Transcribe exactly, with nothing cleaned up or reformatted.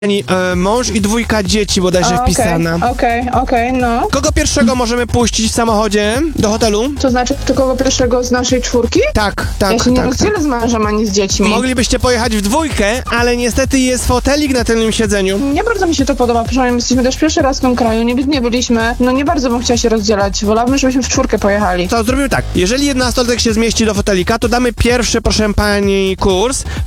E, mąż i dwójka dzieci bodajże A, wpisana. Okej, okej, okej, no. Kogo pierwszego możemy puścić w samochodzie do hotelu? To znaczy, ty kogo pierwszego z naszej czwórki? Tak, tak, Ja się nie tak, rozdzielę tak. z mężem ani z dziećmi. Moglibyście pojechać w dwójkę, ale niestety jest fotelik na tylnym siedzeniu. Nie bardzo mi się to podoba, przynajmniej jesteśmy też pierwszy raz w tym kraju, nigdy nie byliśmy, no nie bardzo bym chciała się rozdzielać, wolałabym, żebyśmy w czwórkę pojechali. To zrobimy tak, jeżeli jedna nastolatek się zmieści do fotelika, to damy pierwszy, proszę pani, kurs,